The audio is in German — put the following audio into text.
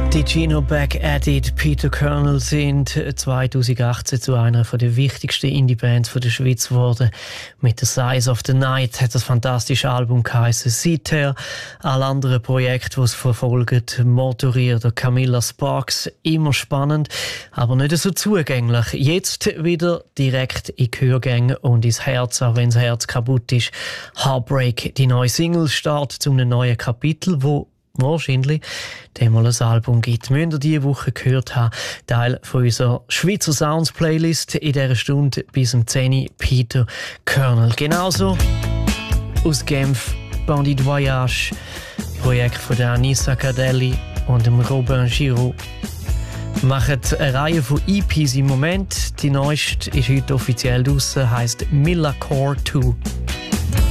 Die Gino Back at It, Peter Kernel sind 2018 zu einer der wichtigsten Indie-Bands der Schweiz geworden. Mit The Size of the Night hat das fantastische Album geheißen. Seither alle anderen Projekte, die es verfolgen, Motorier oder Camilla Sparks, immer spannend, aber nicht so zugänglich. Jetzt wieder direkt in die Hörgänge und ins Herz, auch wenn das Herz kaputt ist. Heartbreak, die neue Single, startet zu einem neuen Kapitel, wo wahrscheinlich mal ein Album gibt. Müsst ihr diese Woche gehört haben. Teil von unserer Schweizer Sounds Playlist in dieser Stunde bis zum 10. Peter Kernel. Genauso aus Genf Bandit Voyage, Projekt von der Anissa Cardelli und dem Robin Giraud. Machen eine Reihe von EPs im Moment. Die neueste ist heute offiziell draussen, heisst Miller Core 2.